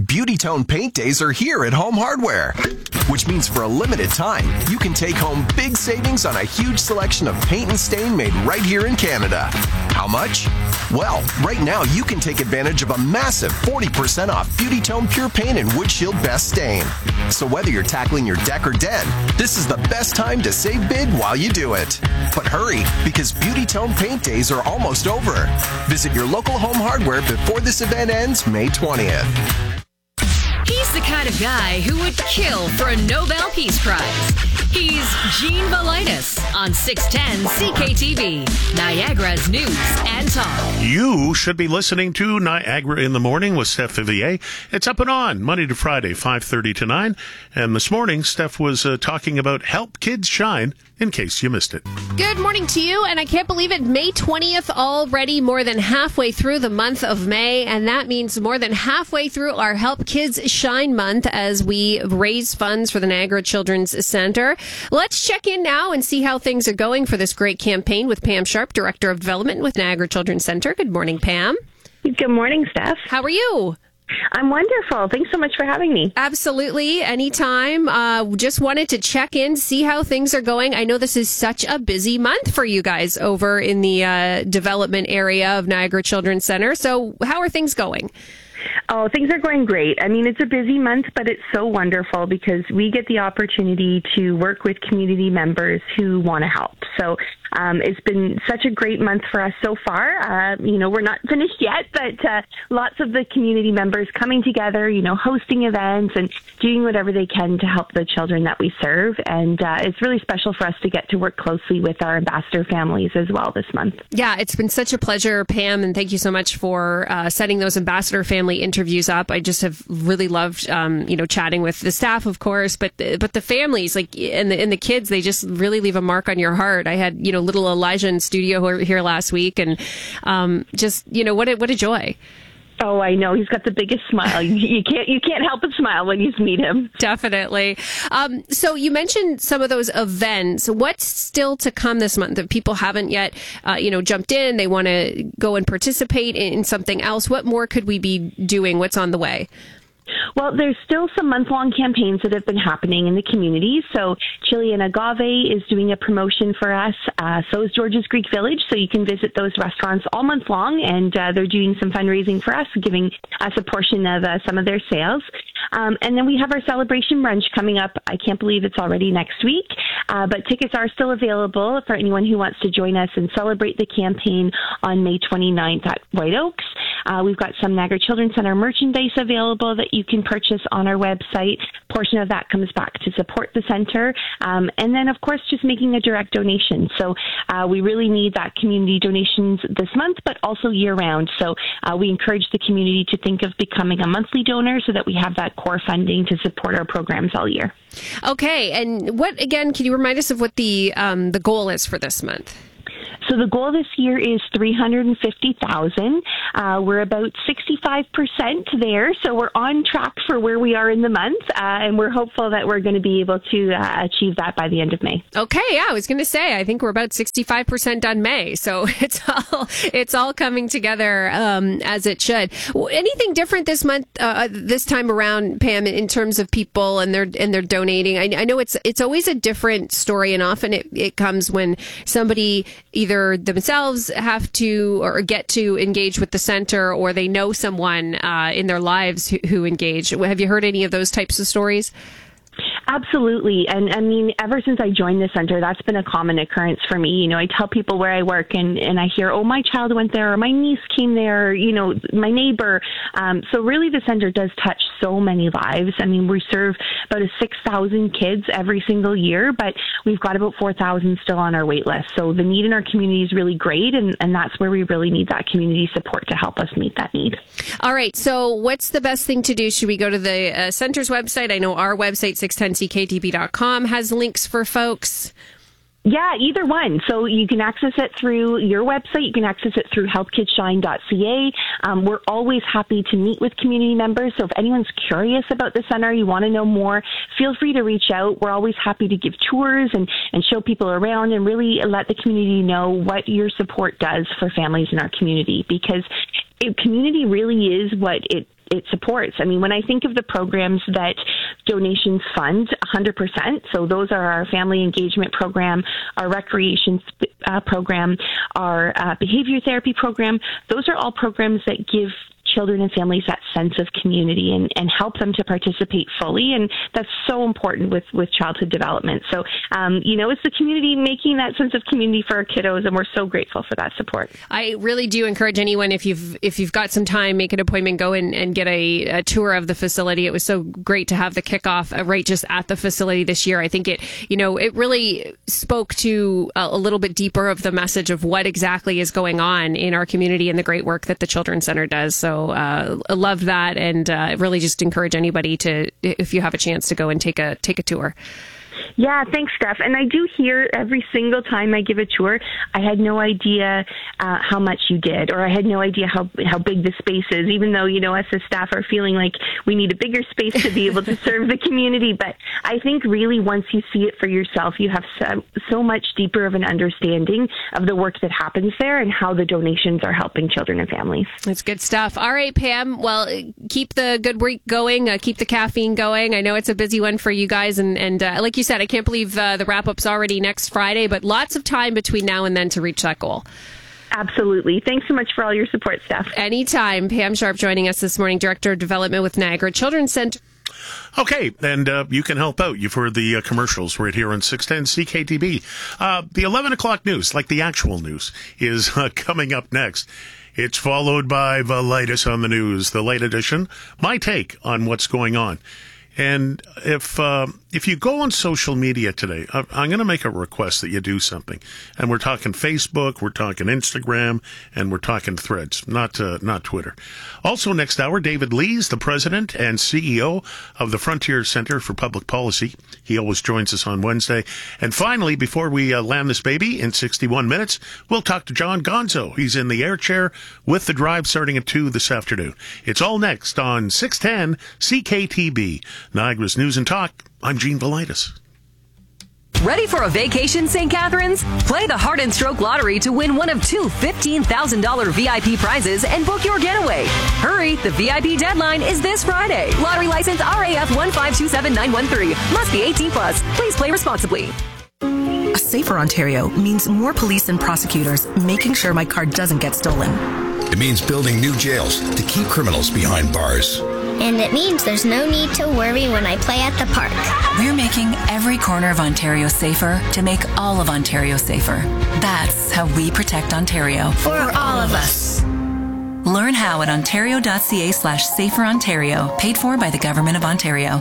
Beauty Tone Paint Days are here at Home Hardware, which means for a limited time, you can take home big savings on a huge selection of paint and stain made right here in Canada. How much? Well, right now you can take advantage of a massive 40% off Beauty Tone Pure Paint and Wood Shield Best Stain. So whether you're tackling your deck or den, this is the best time to save big while you do it. But hurry, because Beauty Tone Paint Days are almost over. Visit your local Home Hardware before this event ends May 20th. He's the kind of guy who would kill for a Nobel Peace Prize. He's Gene Valitis on 610 CKTV, Niagara's news and talk. You should be listening to Niagara in the Morning with Steph Vivier. It's up and on Monday to Friday, 5:30 to 9. And this morning, Steph was talking about Help Kids Shine, in case you missed it. Good morning to you, and I can't believe it, May 20th already, more than halfway through the month of May, and that means more than halfway through our Help Kids Shine month as we raise funds for the Niagara Children's Center. Let's check in now and see how things are going for this great campaign with Pam Sharp, Director of Development with Niagara Children's Center. Good morning, Pam. Good morning, Steph. How are you? I'm wonderful. Thanks so much for having me. Absolutely. Anytime. Just wanted to check in, see how things are going. I know this is such a busy month for you guys over in the development area of Niagara Children's Center. So how are things going? Oh, things are going great. I mean, it's a busy month, but it's so wonderful because we get the opportunity to work with community members who want to help. So it's been such a great month for us so far. We're not finished yet, but lots of the community members coming together, hosting events and doing whatever they can to help the children that we serve. And it's really special for us to get to work closely with our ambassador families as well this month. Yeah, it's been such a pleasure, Pam, and thank you so much for setting those ambassador family interviews up. I just have really loved, chatting with the staff, of course, but the families, and the kids, they just really leave a mark on your heart. I had, little Elijah in studio here last week, and what a joy. Oh, I know. He's got the biggest smile. You can't help but smile when you meet him. Definitely. So you mentioned some of those events. What's still to come this month that people haven't yet, jumped in? They want to go and participate in something else. What more could we be doing? What's on the way? Well, there's still some month-long campaigns that have been happening in the community. So Chili and Agave is doing a promotion for us. So is George's Greek Village. So you can visit those restaurants all month long, and they're doing some fundraising for us, giving us a portion of some of their sales. And then we have our celebration brunch coming up. I can't believe it's already next week. But tickets are still available for anyone who wants to join us and celebrate the campaign on May 29th at White Oaks. We've got some Niagara Children's Center merchandise available that you can purchase on our website. A portion of that comes back to support the center. And then, of course, just making a direct donation. So we really need that community donations this month, but also year-round. So we encourage the community to think of becoming a monthly donor so that we have that core funding to support our programs all year. Okay. And can you remind us of what the goal is for this month? So the goal this year is $350,000. We're about 65% there, so we're on track for where we are in the month, and we're hopeful that we're going to be able to achieve that by the end of May. Okay, yeah, I was going to say, I think we're about 65% on May, so it's all coming together as it should. Anything different this month, this time around, Pam, in terms of people and they're donating? I know it's always a different story, and often it comes when somebody either themselves have to or get to engage with the center, or they know someone in their lives who engage. Have you heard any of those types of stories? Absolutely. And I mean, ever since I joined the center, that's been a common occurrence for me. I tell people where I work and I hear, oh, my child went there, or my niece came there, my neighbor. So really the center does touch so many lives. I mean, we serve about 6,000 kids every single year, but we've got about 4,000 still on our wait list. So the need in our community is really great. And that's where we really need that community support to help us meet that need. All right. So what's the best thing to do? Should we go to the center's website? I know our website, 610ckdb.com, has links for folks. Yeah, either one. So you can access it through your website. You can access it through helpkidshine.ca. We're always happy to meet with community members. So if anyone's curious about the center, you want to know more, feel free to reach out. We're always happy to give tours and show people around and really let the community know what your support does for families in our community. Because community really is what it supports. I mean, when I think of the programs that donations fund 100%, so those are our family engagement program, our recreation program, our behavior therapy program, those are all programs that give children and families that sense of community and help them to participate fully. And that's so important with childhood development. So, it's the community making that sense of community for our kiddos, and we're so grateful for that support. I really do encourage anyone, if you've got some time, make an appointment, go and get a tour of the facility. It was so great to have the kickoff right just at the facility this year. I think it really spoke to a little bit deeper of the message of what exactly is going on in our community and the great work that the Children's Center does. So I love that, and really just encourage anybody to, if you have a chance, to go and take a tour. Yeah, thanks, Steph. And I do hear every single time I give a tour, I had no idea how much you did, or I had no idea how big the space is, even though, us as staff are feeling like we need a bigger space to be able to serve the community. But I think really once you see it for yourself, you have so much deeper of an understanding of the work that happens there and how the donations are helping children and families. It's good stuff. All right, Pam. Well, keep the good week going. Keep the caffeine going. I know it's a busy one for you guys. And like you said, I can't believe the wrap-up's already next Friday, but lots of time between now and then to reach that goal. Absolutely. Thanks so much for all your support, Steph. Anytime. Pam Sharp joining us this morning, Director of Development with Niagara Children's Center. Okay, and you can help out. You've heard the commercials right here on 610 CKTB. The 11 o'clock news, like the actual news, is coming up next. It's followed by Velitis on the News, the late edition, my take on what's going on. And if you go on social media today, I'm going to make a request that you do something. And we're talking Facebook, we're talking Instagram, and we're talking Threads, not Twitter. Also next hour, David Lees, the president and CEO of the Frontier Center for Public Policy. He always joins us on Wednesday. And finally, before we land this baby in 61 minutes, we'll talk to John Gonzo. He's in the air chair with The Drive starting at 2 this afternoon. It's all next on 610 CKTB. Niagara's News and Talk. I'm Gene Velitis. Ready for a vacation, St. Catharines? Play the Heart and Stroke Lottery to win one of two $15,000 VIP prizes and book your getaway. Hurry, the VIP deadline is this Friday. Lottery license RAF 1527913. Must be 18 plus. Please play responsibly. A safer Ontario means more police and prosecutors making sure my car doesn't get stolen. It means building new jails to keep criminals behind bars. And it means there's no need to worry when I play at the park. We're making every corner of Ontario safer to make all of Ontario safer. That's how we protect Ontario. For all of us. Learn how at ontario.ca/saferontario. Paid for by the Government of Ontario.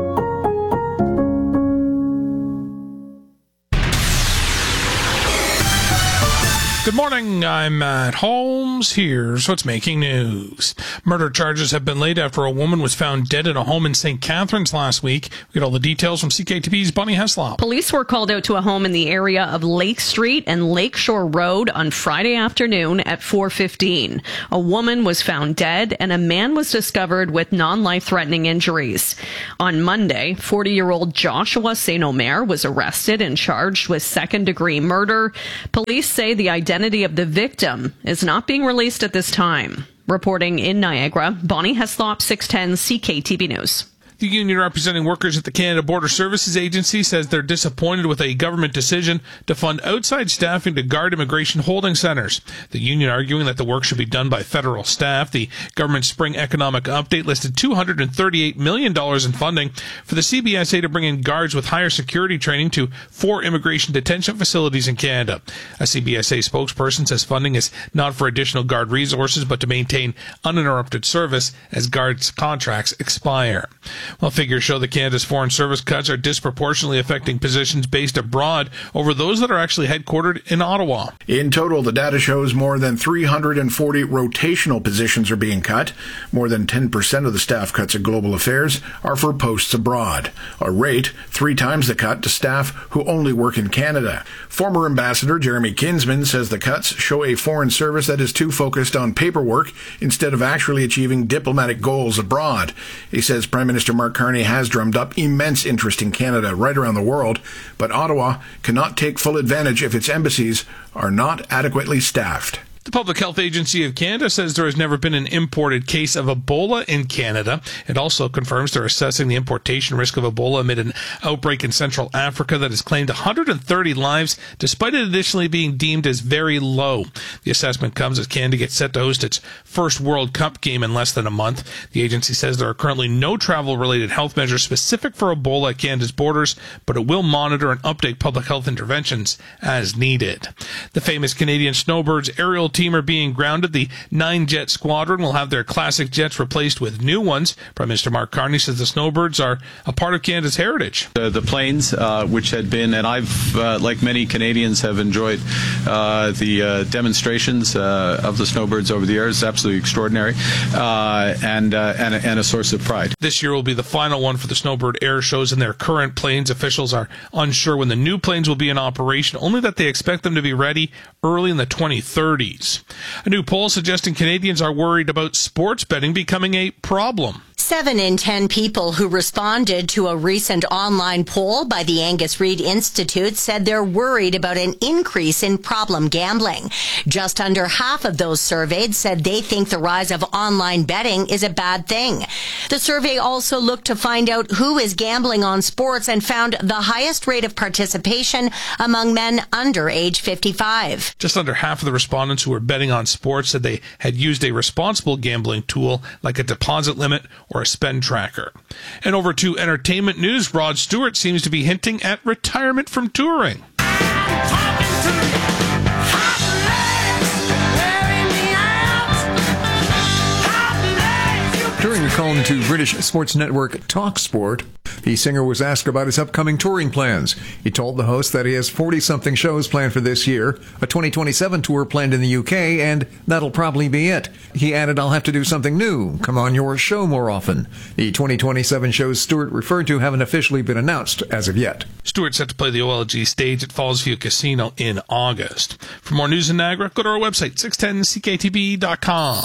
Good morning, I'm Matt Holmes. Here's what's making news. Murder charges have been laid after a woman was found dead in a home in St. Catharines last week. We get all the details from CKTV's Bonnie Heslop. Police were called out to a home in the area of Lake Street and Lakeshore Road on Friday afternoon at 4:15. A woman was found dead and a man was discovered with non-life-threatening injuries. On Monday, 40-year-old Joshua St. Omer was arrested and charged with second-degree murder. Police say the identity of the victim is not being released at this time. Reporting in Niagara, Bonnie Heslop, 610 CKTB News. The union representing workers at the Canada Border Services Agency says they're disappointed with a government decision to fund outside staffing to guard immigration holding centers. The union arguing that the work should be done by federal staff. The government's spring economic update listed $238 million in funding for the CBSA to bring in guards with higher security training to 4 immigration detention facilities in Canada. A CBSA spokesperson says funding is not for additional guard resources, but to maintain uninterrupted service as guards' contracts expire. Well, figures show that Canada's foreign service cuts are disproportionately affecting positions based abroad over those that are actually headquartered in Ottawa. In total, the data shows more than 340 rotational positions are being cut. More than 10% of the staff cuts at Global Affairs are for posts abroad, a rate 3 times the cut to staff who only work in Canada. Former Ambassador Jeremy Kinsman says the cuts show a foreign service that is too focused on paperwork instead of actually achieving diplomatic goals abroad. He says Prime Minister Mark Carney has drummed up immense interest in Canada right around the world, but Ottawa cannot take full advantage if its embassies are not adequately staffed. The Public Health Agency of Canada says there has never been an imported case of Ebola in Canada. It also confirms they're assessing the importation risk of Ebola amid an outbreak in Central Africa that has claimed 130 lives, despite it initially being deemed as very low. The assessment comes as Canada gets set to host its first World Cup game in less than a month. The agency says there are currently no travel-related health measures specific for Ebola at Canada's borders, but it will monitor and update public health interventions as needed. The famous Canadian Snowbirds aerial team are being grounded. The 9-jet squadron will have their classic jets replaced with new ones. Prime Minister Mark Carney says the Snowbirds are a part of Canada's heritage. The planes, which had been, and I've, like many Canadians, have enjoyed the demonstrations of the Snowbirds over the years. Absolutely extraordinary, and a source of pride. This year will be the final one for the Snowbird air shows and their current planes. Officials are unsure when the new planes will be in operation, only that they expect them to be ready early in the 2030s. A new poll suggesting Canadians are worried about sports betting becoming a problem. 7 in 10 people who responded to a recent online poll by the Angus Reid Institute said they're worried about an increase in problem gambling. Just under half of those surveyed said they think the rise of online betting is a bad thing. The survey also looked to find out who is gambling on sports and found the highest rate of participation among men under age 55. Just under half of the respondents who were betting on sports said they had used a responsible gambling tool like a deposit limit or a spend tracker. And over to entertainment news, Rod Stewart seems to be hinting at retirement from touring. During a call to British sports network TalkSport, the singer was asked about his upcoming touring plans. He told the host that he has 40-something shows planned for this year, a 2027 tour planned in the UK, and that'll probably be it. He added, "I'll have to do something new, come on your show more often." The 2027 shows Stewart referred to haven't officially been announced as of yet. Stewart's set to play the OLG stage at Fallsview Casino in August. For more news in Niagara, go to our website, 610ckatb.com.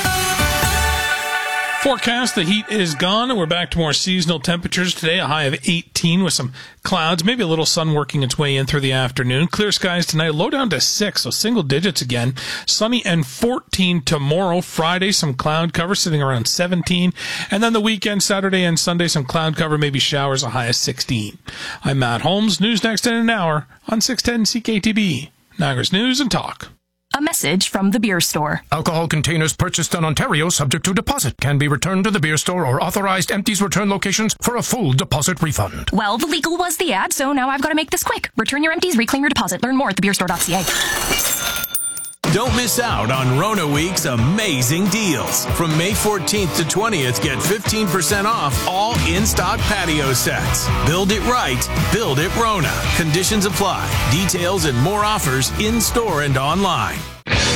Forecast, the heat is gone, and we're back to more seasonal temperatures today. A high of 18 with some clouds, maybe a little sun working its way in through the afternoon. Clear skies tonight, low down to 6, so single digits again. Sunny and 14 tomorrow. Friday, some cloud cover sitting around 17. And then the weekend, Saturday and Sunday, some cloud cover, maybe showers, a high of 16. I'm Matt Holmes. News next in an hour on 610 CKTB. Niagara's News and Talk. A message from the beer store. Alcohol containers purchased in Ontario subject to deposit can be returned to the beer store or authorized empties return locations for a full deposit refund. Well, the legal was the ad, so now I've got to make this quick. Return your empties, reclaim your deposit. Learn more at thebeerstore.ca. Don't miss out on Rona Week's amazing deals. From May 14th to 20th, get 15% off all in-stock patio sets. Build it right. Build it Rona. Conditions apply. Details and more offers in-store and online.